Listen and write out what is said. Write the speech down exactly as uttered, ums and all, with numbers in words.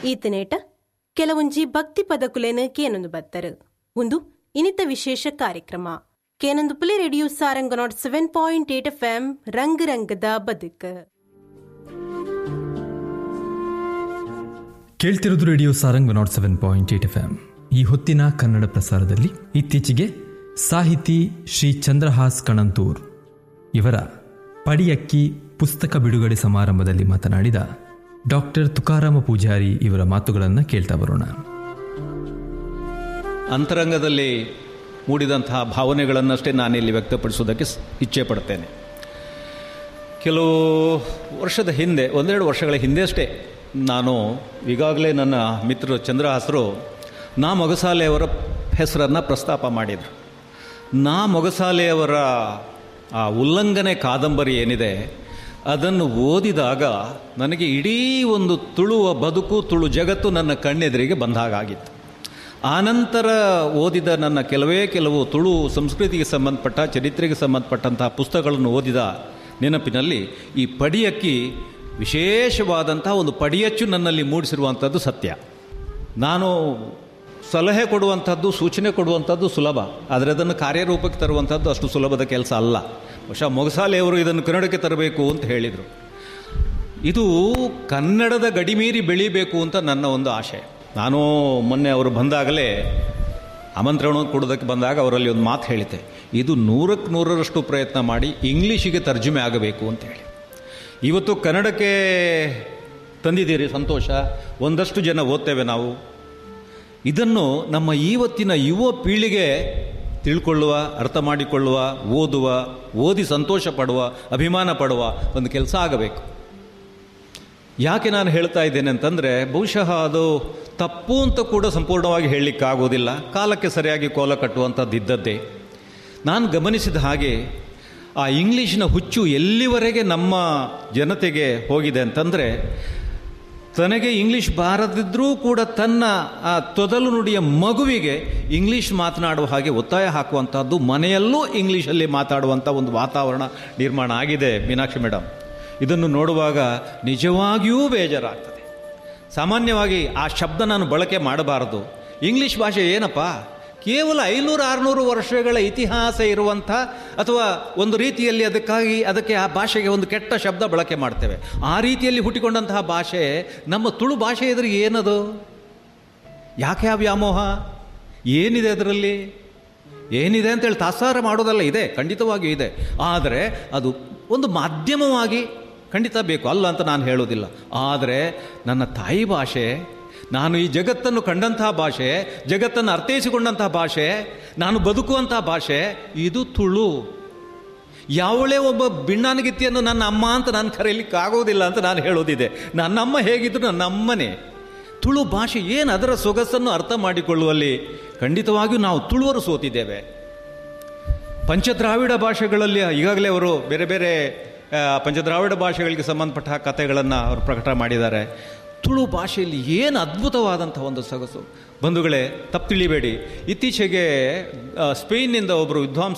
ಈತನೇಟ ಕೆಲವೊಂಜಿ ಭಕ್ತಿ ಪದಕುಲೆನು ಕೇನೊಂದು ಬತ್ತರು ಒಂದು ಇನಿತ ವಿಶೇಷ ಕಾರ್ಯಕ್ರಮ ಕೇನೊಂದು Phule radio Saranga not seven point eight F M ರಂಗ್ ರಂಗದ ಬದುಕು ಕೇಳ್ತಿರೋದು radio Sarang not seven point eight F M. ಈ ಹೊತ್ತಿನ ಕನ್ನಡ ಪ್ರಸಾರದಲ್ಲಿ ಇತ್ತೀಚೆಗೆ ಸಾಹಿತಿ ಶ್ರೀ ಚಂದ್ರಹಾಸ್ ಕಣಂತೂರ್ ಇವರ ಪಡಿಯಕ್ಕಿ ಪುಸ್ತಕ ಬಿಡುಗಡೆ ಸಮಾರಂಭದಲ್ಲಿ ಮಾತನಾಡಿದ ಡಾಕ್ಟರ್ ತುಕಾರಾಮ ಪೂಜಾರಿ ಇವರ ಮಾತುಗಳನ್ನು ಕೇಳ್ತಾ ಬರೋಣ. ಅಂತರಂಗದಲ್ಲಿ ಮೂಡಿದಂತಹ ಭಾವನೆಗಳನ್ನಷ್ಟೇ ನಾನಿಲ್ಲಿ ವ್ಯಕ್ತಪಡಿಸೋದಕ್ಕೆ ಇಚ್ಛೆ ಪಡ್ತೇನೆ. ಕೆಲವು ವರ್ಷದ ಹಿಂದೆ, ಒಂದೆರಡು ವರ್ಷಗಳ ಹಿಂದೆ ಅಷ್ಟೇ, ನಾನು ಈಗಾಗಲೇ ನನ್ನ ಮಿತ್ರರು ಚಂದ್ರಹಾಸರು ನಾ ಮೊಗಸಾಲೆಯವರ ಹೆಸರನ್ನು ಪ್ರಸ್ತಾಪ ಮಾಡಿದರು. ನಾ ಮೊಗಸಾಲೆಯವರ ಆ ಉಲ್ಲಂಘನೆ ಕಾದಂಬರಿ ಏನಿದೆ ಅದನ್ನು ಓದಿದಾಗ ನನಗೆ ಇಡೀ ಒಂದು ತುಳುವ ಬದುಕು, ತುಳು ಜಗತ್ತು ನನ್ನ ಕಣ್ಣೆದುರಿಗೆ ಬಂದಾಗಿತ್ತು. ಆನಂತರ ಓದಿದ ನನ್ನ ಕೆಲವೇ ಕೆಲವು ತುಳು ಸಂಸ್ಕೃತಿಗೆ ಸಂಬಂಧಪಟ್ಟ, ಚರಿತ್ರೆಗೆ ಸಂಬಂಧಪಟ್ಟಂತಹ ಪುಸ್ತಕಗಳನ್ನು ಓದಿದ ನೆನಪಿನಲ್ಲಿ ಈ ಪಡಿಯಕ್ಕಿ ವಿಶೇಷವಾದಂಥ ಒಂದು ಪಡಿಯಚ್ಚು ನನ್ನಲ್ಲಿ ಮೂಡಿಸಿರುವಂಥದ್ದು ಸತ್ಯ. ನಾನು ಸಲಹೆ ಕೊಡುವಂಥದ್ದು, ಸೂಚನೆ ಕೊಡುವಂಥದ್ದು ಸುಲಭ, ಆದರೆ ಅದನ್ನು ಕಾರ್ಯರೂಪಕ್ಕೆ ತರುವಂಥದ್ದು ಅಷ್ಟು ಸುಲಭದ ಕೆಲಸ ಅಲ್ಲ. ಬಹುಶಃ ಮೊಗಸಾಲೆಯವರು ಇದನ್ನು ಕನ್ನಡಕ್ಕೆ ತರಬೇಕು ಅಂತ ಹೇಳಿದರು. ಇದು ಕನ್ನಡದ ಗಡಿಮೀರಿ ಬೆಳೀಬೇಕು ಅಂತ ನನ್ನ ಒಂದು ಆಶೆ. ನಾನು ಮೊನ್ನೆ ಅವರು ಬಂದಾಗಲೇ ಆಮಂತ್ರಣ ಕೊಡೋದಕ್ಕೆ ಬಂದಾಗ ಅವರಲ್ಲಿ ಒಂದು ಮಾತು ಹೇಳಿದ್ದೆ, ಇದು ನೂರಕ್ಕೆ ನೂರರಷ್ಟು ಪ್ರಯತ್ನ ಮಾಡಿ ಇಂಗ್ಲೀಷಿಗೆ ತರ್ಜುಮೆ ಆಗಬೇಕು ಅಂತ ಹೇಳಿ. ಇವತ್ತು ಕನ್ನಡಕ್ಕೆ ತಂದಿದ್ದೀರಿ, ಸಂತೋಷ, ಒಂದಷ್ಟು ಜನ ಓದ್ತೇವೆ ನಾವು. ಇದನ್ನು ನಮ್ಮ ಇವತ್ತಿನ ಯುವ ಪೀಳಿಗೆ ತಿಳ್ಕೊಳ್ಳುವ, ಅರ್ಥ ಮಾಡಿಕೊಳ್ಳುವ, ಓದುವ, ಓದಿ ಸಂತೋಷ ಪಡುವ, ಅಭಿಮಾನ ಪಡುವ ಒಂದು ಕೆಲಸ ಆಗಬೇಕು. ಯಾಕೆ ನಾನು ಹೇಳ್ತಾ ಇದ್ದೇನೆ ಅಂತಂದರೆ, ಬಹುಶಃ ಅದು ತಪ್ಪು ಅಂತ ಕೂಡ ಸಂಪೂರ್ಣವಾಗಿ ಹೇಳಲಿಕ್ಕಾಗೋದಿಲ್ಲ, ಕಾಲಕ್ಕೆ ಸರಿಯಾಗಿ ಕೋಲ ಕಟ್ಟುವಂಥದ್ದು ಇದ್ದದ್ದೇ. ನಾನು ಗಮನಿಸಿದ ಹಾಗೆ ಆ ಇಂಗ್ಲೀಷಿನ ಹುಚ್ಚು ಎಲ್ಲಿವರೆಗೆ ನಮ್ಮ ಜನತೆಗೆ ಹೋಗಿದೆ ಅಂತಂದರೆ, ತನಗೆ ಇಂಗ್ಲೀಷ್ ಬಾರದಿದ್ದರೂ ಕೂಡ ತನ್ನ ಆ ತೊದಲು ನುಡಿಯ ಮಗುವಿಗೆ ಇಂಗ್ಲೀಷ್ ಮಾತನಾಡುವ ಹಾಗೆ ಒತ್ತಾಯ ಹಾಕುವಂಥದ್ದು, ಮನೆಯಲ್ಲೂ ಇಂಗ್ಲೀಷಲ್ಲಿ ಮಾತಾಡುವಂಥ ಒಂದು ವಾತಾವರಣ ನಿರ್ಮಾಣ ಆಗಿದೆ ಮೀನಾಕ್ಷಿ ಮೇಡಮ್. ಇದನ್ನು ನೋಡುವಾಗ ನಿಜವಾಗಿಯೂ ಬೇಜಾರಾಗ್ತದೆ. ಸಾಮಾನ್ಯವಾಗಿ ಆ ಶಬ್ದ ನಾನು ಬಳಕೆ ಮಾಡಬಾರದು. ಇಂಗ್ಲೀಷ್ ಭಾಷೆ ಏನಪ್ಪ, ಕೇವಲ ಐನೂರು ಆರುನೂರು ವರ್ಷಗಳ ಇತಿಹಾಸ ಇರುವಂಥ, ಅಥವಾ ಒಂದು ರೀತಿಯಲ್ಲಿ ಅದಕ್ಕಾಗಿ ಅದಕ್ಕೆ ಆ ಭಾಷೆಗೆ ಒಂದು ಕೆಟ್ಟ ಶಬ್ದ ಬಳಕೆ ಮಾಡ್ತೇವೆ. ಆ ರೀತಿಯಲ್ಲಿ ಹುಟ್ಟಿಕೊಂಡಂತಹ ಭಾಷೆ ನಮ್ಮ ತುಳು ಭಾಷೆ ಎದುರಿಗೆ ಏನದು? ಯಾಕೆ ಆ ವ್ಯಾಮೋಹ? ಏನಿದೆ ಅದರಲ್ಲಿ? ಏನಿದೆ ಅಂತೇಳಿ ತಾತ್ಸಾರ ಮಾಡೋದಲ್ಲ, ಇದೆ, ಖಂಡಿತವಾಗಿಯೂ ಇದೆ. ಆದರೆ ಅದು ಒಂದು ಮಾಧ್ಯಮವಾಗಿ ಖಂಡಿತ ಬೇಕು, ಅಲ್ಲ ಅಂತ ನಾನು ಹೇಳೋದಿಲ್ಲ. ಆದರೆ ನನ್ನ ತಾಯಿ ಭಾಷೆ, ನಾನು ಈ ಜಗತ್ತನ್ನು ಕಂಡಂತಹ ಭಾಷೆ, ಜಗತ್ತನ್ನು ಅರ್ಥೈಸಿಕೊಂಡಂತಹ ಭಾಷೆ, ನಾನು ಬದುಕುವಂತಹ ಭಾಷೆ ಇದು ತುಳು. ಯಾವಳೇ ಒಬ್ಬ ಬಿಣ್ಣಾನಗಿತ್ತಿಯನ್ನು ನನ್ನ ಅಮ್ಮ ಅಂತ ನಾನು ಕರೆಯಲಿಕ್ಕೆ ಆಗೋದಿಲ್ಲ ಅಂತ ನಾನು ಹೇಳೋದಿದೆ. ನನ್ನಮ್ಮ ಹೇಗಿದ್ರು ನನ್ನ ಅಮ್ಮನೇ. ತುಳು ಭಾಷೆ ಏನು, ಅದರ ಸೊಗಸನ್ನು ಅರ್ಥ ಮಾಡಿಕೊಳ್ಳುವಲ್ಲಿ ಖಂಡಿತವಾಗಿಯೂ ನಾವು ತುಳುವರು ಸೋತಿದ್ದೇವೆ. ಪಂಚದ್ರಾವಿಡ ಭಾಷೆಗಳಲ್ಲಿ ಈಗಾಗಲೇ ಅವರು ಬೇರೆ ಬೇರೆ ಪಂಚದ್ರಾವಿಡ ಭಾಷೆಗಳಿಗೆ ಸಂಬಂಧಪಟ್ಟ ಕಥೆಗಳನ್ನು ಅವರು ಪ್ರಕಟ ಮಾಡಿದ್ದಾರೆ. ತುಳು ಭಾಷೆಯಲ್ಲಿ ಏನು ಅದ್ಭುತವಾದಂಥ ಒಂದು ಸೊಗಸು. ಬಂಧುಗಳೇ, ತಪ್ಪು ತಿಳಿಬೇಡಿ, ಇತ್ತೀಚೆಗೆ ಸ್ಪೇನ್ನಿಂದ ಒಬ್ಬರು ವಿದ್ವಾಂಸ